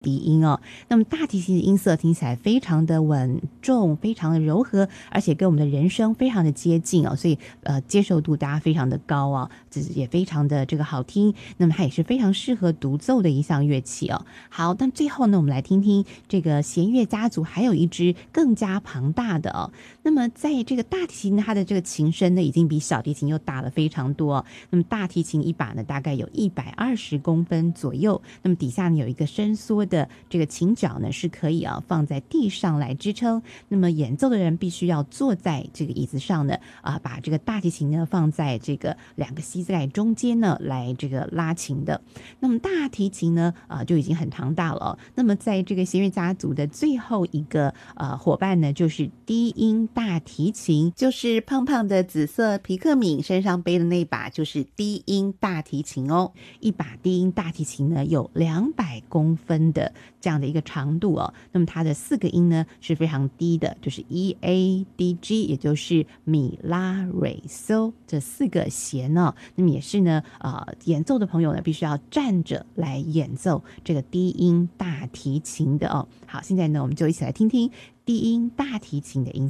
低音哦。那么大提琴的音色听起来非常的稳重，非常的柔和，而且跟我们的人声非常的接近哦，所以接受度大家非常的高啊，这也非常的这个好听。那么它也是非常适合独奏的一项乐器哦。好，那最后呢，我们来听听这个弦乐家族还有一支更加庞大的哦。那么在这个大提琴，它的这个琴身呢，已经比小提琴又大了非常多哦。那么大提琴一把呢，大概有120公分左右。那么底下呢有一个伸缩的这个琴脚呢，是可以放在地上来支撑。那么演奏的人必须要坐在这个椅子上呢，把这个大提琴呢放在这个2个膝盖中间呢来这个拉琴的。那么大提琴呢就已经很庞大了哦。那么在这个弦乐家族的最后一个伙伴呢，就是低音大提琴，就是胖胖的紫色皮克敏身上背的那把就是低音大提琴哦。一把低音大提琴呢有200公分的这样的一个长度哦。那么它的4个音呢是非常低的，就是 E A D G， 也就是米拉瑞嗦这4个弦哦。那么也是呢演奏的朋友呢必须要站着来演奏这个低音大提琴的哦。好，现在呢我们就一起来听听低音大提琴的音色。